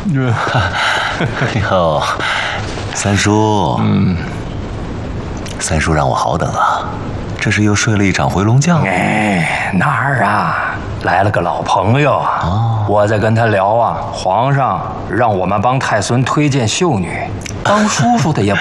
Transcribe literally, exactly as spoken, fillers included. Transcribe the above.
哟，三叔，嗯，三叔让我好等啊，这是又睡了一场回笼觉。 哎，哪儿啊？来了个老朋友啊！哦、我在跟他聊啊，皇上让我们帮太孙推荐秀女，当叔叔的也